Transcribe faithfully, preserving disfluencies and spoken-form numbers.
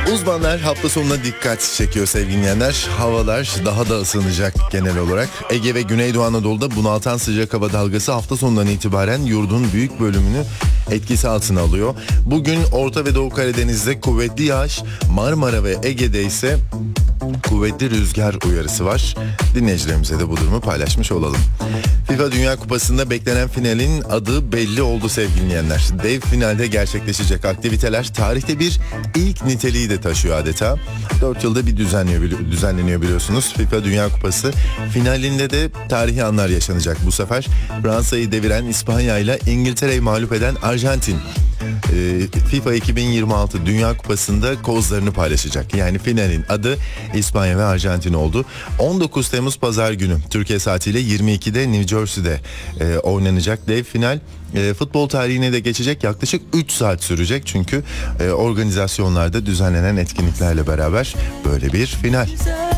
Uzmanlar hafta sonuna dikkat çekiyor sevgili dinleyenler. Havalar daha da ısınacak genel olarak. Ege ve Güneydoğu Anadolu'da bunaltan sıcak hava dalgası hafta sonundan itibaren yurdun büyük bölümünü etkisi altına alıyor. Bugün Orta ve Doğu Karadeniz'de kuvvetli yağış, Marmara ve Ege'de ise kuvvetli rüzgar uyarısı var. Dinleyicilerimize de bu durumu paylaşmış olalım. FIFA Dünya Kupası'nda beklenen finalin adı belli oldu sevgili dinleyenler. Dev finalde gerçekleşecek aktiviteler tarihte bir ilk niteliği de taşıyor adeta. dört yılda bir düzenliyor, düzenleniyor biliyorsunuz. FIFA Dünya Kupası finalinde de tarihi anlar yaşanacak bu sefer. Fransa'yı deviren İspanya ile İngiltere'yi mağlup eden Arjantin FIFA iki bin yirmi altı Dünya Kupası'nda kozlarını paylaşacak. Yani finalin adı İspanya ve Arjantin oldu. on dokuz Temmuz Pazar günü Türkiye saatiyle yirmi ikide New Jersey'de e, oynanacak dev final. E, futbol tarihine de geçecek, yaklaşık üç saat sürecek çünkü e, organizasyonlarda düzenlenen etkinliklerle beraber böyle bir final.